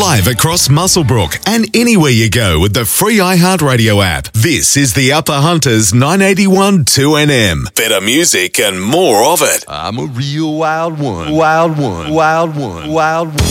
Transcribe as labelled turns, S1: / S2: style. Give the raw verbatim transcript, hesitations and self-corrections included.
S1: live across Muswellbrook and anywhere you go with the free iHeartRadio app. This is the Upper Hunters nine eighty-one two N M. Better music and more of it.
S2: I'm a real wild one. Wild one. Wild one. Wild one.